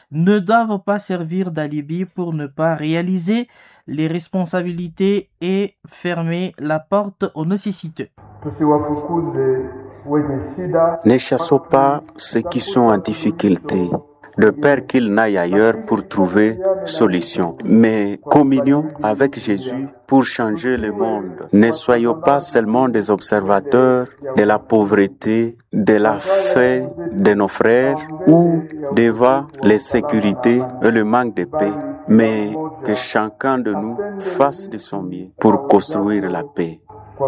ne doivent pas servir d'alibi pour ne pas réaliser les responsabilités et fermer la porte aux nécessiteux. Ne chassons pas ceux qui sont en difficulté, de peur qu'ils n'aillent ailleurs pour trouver solution. Mais communions avec Jésus pour changer le monde. Ne soyons pas seulement des observateurs de la pauvreté, de la faim de nos frères ou devant l'insécurité et le manque de paix, mais que chacun de nous fasse de son mieux pour construire la paix.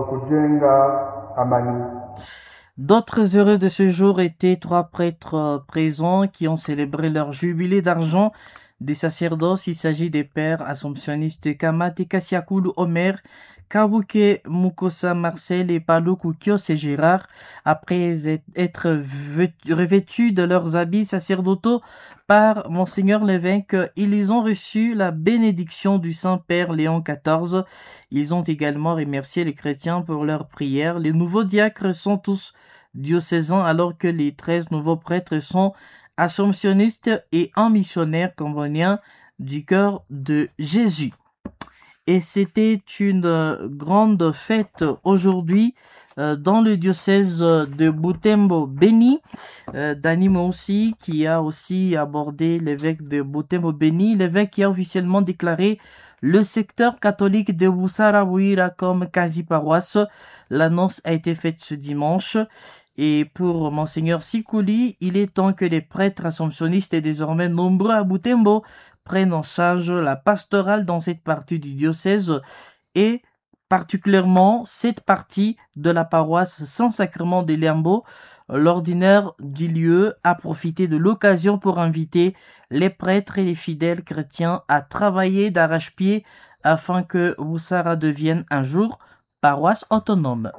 D'autres heureux de ce jour étaient 3 prêtres présents qui ont célébré leur jubilé d'argent de sacerdoce. Il s'agit des pères assomptionnistes Kamate Kasiakulu Omer, Kabuke Mukosa Marcel et Paluku Kios et Gérard. Après être revêtus de leurs habits sacerdotaux par Monseigneur l'évêque, ils ont reçu la bénédiction du Saint-Père Léon XIV. Ils ont également remercié les chrétiens pour leurs prières. Les nouveaux diacres sont tous diocésains alors que les 13 nouveaux prêtres sont assomptionnistes et un missionnaire cambodgien du cœur de Jésus. Et c'était une grande fête aujourd'hui dans le diocèse de Butembo Beni. Dani Moussi qui a aussi abordé l'évêque de Butembo Beni, l'évêque qui a officiellement déclaré le secteur catholique de Busara-Bouira comme quasi-paroisse. L'annonce a été faite ce dimanche. Et pour Monseigneur Sikouli, il est temps que les prêtres assomptionnistes et désormais nombreux à Butembo prennent en charge la pastorale dans cette partie du diocèse et particulièrement cette partie de la paroisse Saint-Sacrement de Liambo. L'ordinaire du lieu a profité de l'occasion pour inviter les prêtres et les fidèles chrétiens à travailler d'arrache-pied afin que Busara devienne un jour paroisse autonome.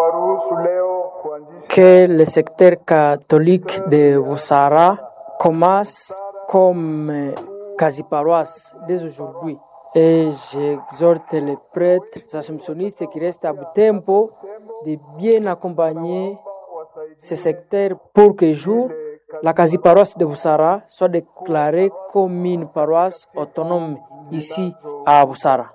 Que le secteur catholique de Busara commence comme quasi-paroisse dès aujourd'hui. Et j'exhorte les prêtres assomptionnistes qui restent à Butembo de bien accompagner ce secteur pour que jour la quasi-paroisse de Busara soit déclarée comme une paroisse autonome ici à Busara.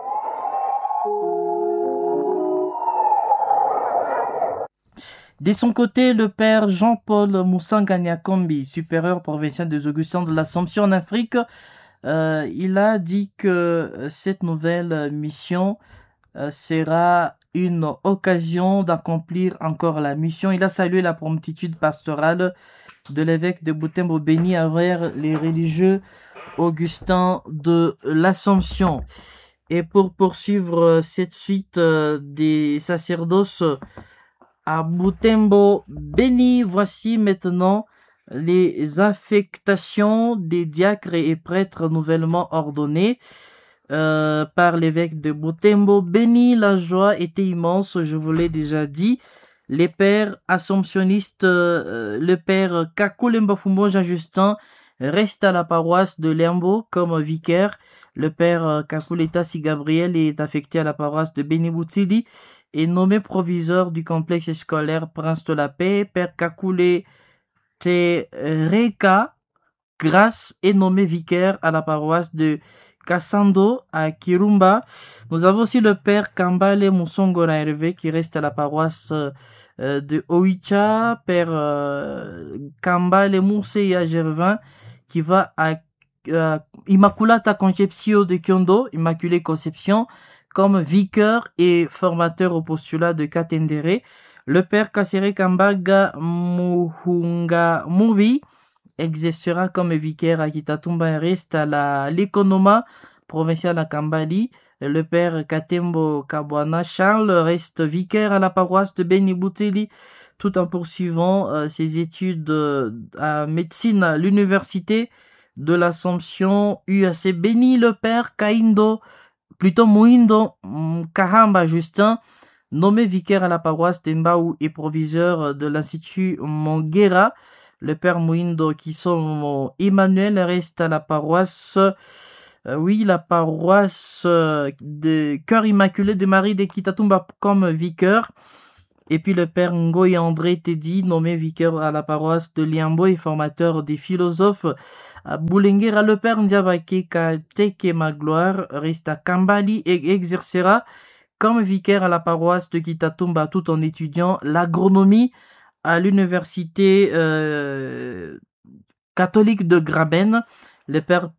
De son côté, le père Jean-Paul Moussanga-Nyakombi, supérieur provincial des Augustins de l'Assomption en Afrique, il a dit que cette nouvelle mission sera une occasion d'accomplir encore la mission. Il a salué la promptitude pastorale de l'évêque de Butembo Beni envers les religieux augustins de l'Assomption. Et pour poursuivre cette suite des sacerdoces à Butembo Beni, voici maintenant les affectations des diacres et prêtres nouvellement ordonnés par l'évêque de Butembo Beni. La joie était immense, je vous l'ai déjà dit. Les pères assomptionnistes, le père Kakulemba Fumbo Jean-Justin reste à la paroisse de Liambo comme vicaire. Le père Kakuleta Si Gabriel est affecté à la paroisse de Beni-Boutili et nommé proviseur du complexe scolaire Prince de la Paix. Père Kakule Tereka Grâce est nommé vicaire à la paroisse de Kassando à Kirumba. Nous avons aussi le père Kambale Musongora Hervé qui reste à la paroisse de Oicha. Père Kambale Mousseya Gervin qui va à Immaculata Conception de Kyondo, Immaculée Conception, comme vicaire et formateur au postulat de Katendere. Le père Kassere Kambaga Muhunga Mubi exercera comme vicaire à Kitatumba et reste à l'économa provincial à Kambali. Le père Katembo Kabwana Charles reste vicaire à la paroisse de Beni-Bouteli tout en poursuivant ses études à médecine à l'université de l'Assomption UAC Beni. Le père Muindo Kahamba Justin, nommé vicaire à la paroisse d'Embaou et proviseur de l'Institut Monguera. Le père Muindo Kisomo Emmanuel reste à la paroisse, la paroisse de Cœur Immaculé de Marie de Kitatumba comme vicaire. Et puis le père Ngoy André Teddy, nommé vicaire à la paroisse de Liambo et formateur des philosophes à Boulenguera. Le père Ndiabake Kateke Magloire reste à Kambali et exercera comme vicaire à la paroisse de Kitatumba tout en étudiant l'agronomie à l'université catholique de Graben. Le père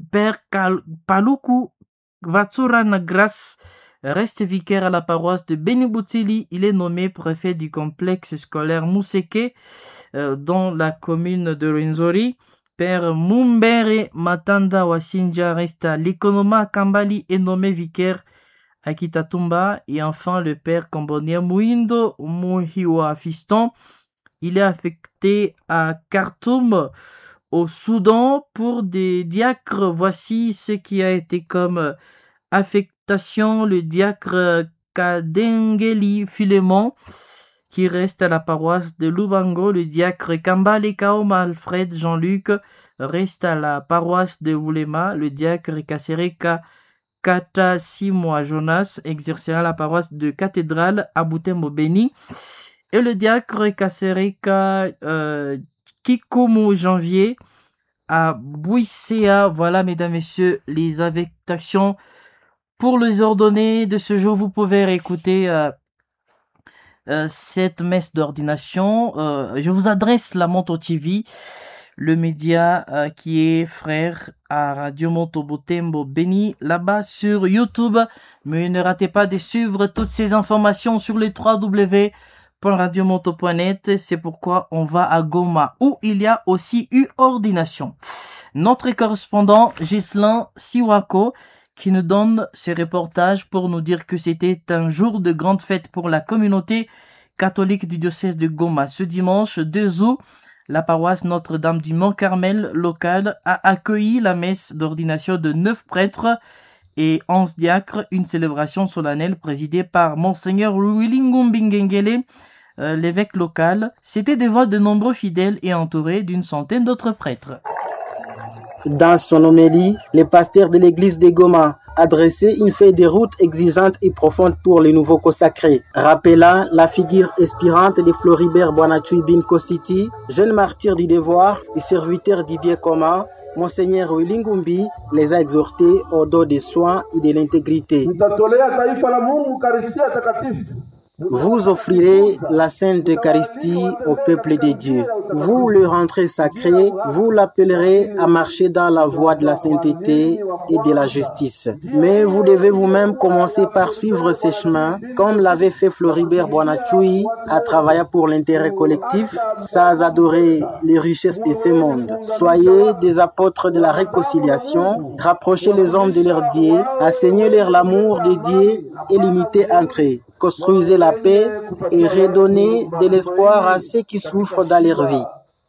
Paluku Vatsurana Gras reste vicaire à la paroisse de Beniboutili. Il est nommé préfet du complexe scolaire Mousseke dans la commune de Rwenzori. Père Mumbere Matanda Wasinja reste à l'Ekonoma Kambali et nommé vicaire à Kitatumba. Et enfin le père Cambonien Mouindo Muhiwa Fiston. Il est affecté à Khartoum au Soudan pour des diacres. Voici ce qui a été comme affectation. Le diacre Kadengeli Philémon qui reste à la paroisse de Lubango. Le diacre Kambale Kaoma Alfred Jean-Luc reste à la paroisse de Oulema. Le diacre Kasereka Katasimwa Jonas exercera la paroisse de Cathédrale à Butembo Béni. Et le diacre Kasereka Kikomu Janvier à Bouissea. Voilà, mesdames, messieurs, les affectations pour les ordonnés de ce jour. Vous pouvez réécouter cette messe d'ordination. Je vous adresse la Monto TV, le média qui est frère à Radio Monto Butembo Béni, là-bas sur YouTube. Mais ne ratez pas de suivre toutes ces informations sur les www.radiomonto.net. C'est pourquoi on va à Goma, où il y a aussi eu ordination. Notre correspondant Ghislain Siwako qui nous donne ce reportage pour nous dire que c'était un jour de grande fête pour la communauté catholique du diocèse de Goma. Ce dimanche 2 août, la paroisse Notre-Dame du Mont-Carmel locale a accueilli la messe d'ordination de 9 prêtres et 11 diacres, une célébration solennelle présidée par Monseigneur Willingumbingengele, l'évêque local. C'était devant de nombreux fidèles et entouré d'une centaine d'autres prêtres. Dans son homélie, le pasteur de l'église de Goma a dressé une feuille de route exigeante et profonde pour les nouveaux consacrés, rappelant la figure inspirante de Floribert Boanachui Bin Kositi, jeune martyr du devoir et serviteur du bien commun. Monseigneur Wilingumbi les a exhortés au don des soins et de l'intégrité. Vous offrirez la Sainte Eucharistie au peuple de Dieu. Vous le rendrez sacré, vous l'appellerez à marcher dans la voie de la sainteté et de la justice. Mais vous devez vous-même commencer par suivre ces chemins, comme l'avait fait Floribert Boanachui, à travailler pour l'intérêt collectif, sans adorer les richesses de ce monde. Soyez des apôtres de la réconciliation, rapprochez les hommes de leur Dieu, enseignez-leur l'amour de Dieu et l'unité entre eux. Construisez la paix et redonnez de l'espoir à ceux qui souffrent dans leur vie.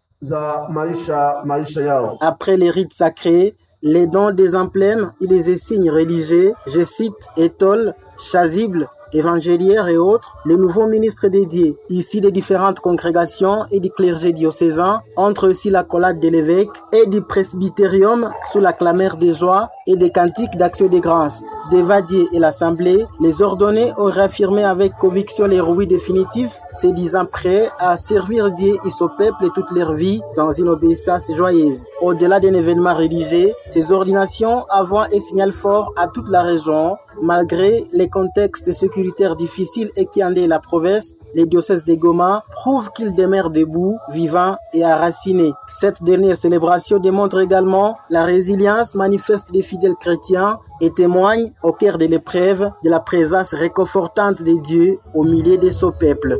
Après les rites sacrés, les dons des emblèmes et les signes religieux, je cite étoiles, chasubles, évangélières et autres, les nouveaux ministres dédiés, ici des différentes congrégations et du clergé diocésain, entrent aussi l'accolade de l'évêque et du presbytérium sous la clameur des joies et des cantiques d'action de grâce. Devant Dieu et l'Assemblée, les ordonnés ont réaffirmé avec conviction les rouis définitifs, se disant prêts à servir Dieu et son peuple toute leur vie dans une obéissance joyeuse. Au-delà d'un événement religieux, ces ordinations envoient un signal fort à toute la région, malgré les contextes sécuritaires difficiles et qui endeuillent la province. Les diocèses de Goma prouvent qu'ils demeurent debout, vivants et enracinés. Cette dernière célébration démontre également la résilience manifeste des fidèles chrétiens et témoigne au cœur de l'épreuve de la présence réconfortante de Dieu au milieu de son peuple.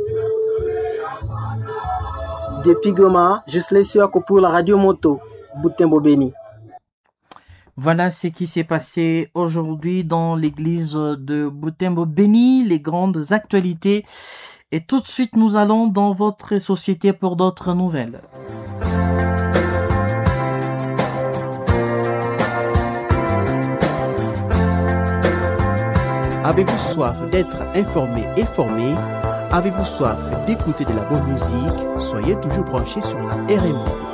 Depuis Goma, Ghislain Siwako pour la Radio Monto, Butembo Béni. Voilà ce qui s'est passé aujourd'hui dans l'église de Butembo Béni, les grandes actualités. Et tout de suite, nous allons dans votre société pour d'autres nouvelles. Avez-vous soif d'être informé et formé? Avez-vous soif d'écouter de la bonne musique? Soyez toujours branchés sur la RMB.